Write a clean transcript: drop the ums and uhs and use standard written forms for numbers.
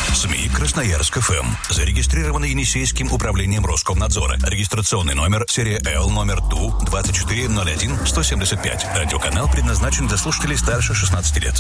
СМИ Красноярск ФМ. Зарегистрировано Енисейским управлением Роскомнадзора. Регистрационный номер серия Л номер ТУ 2401-175. Радиоканал предназначен для слушателей старше 16 лет.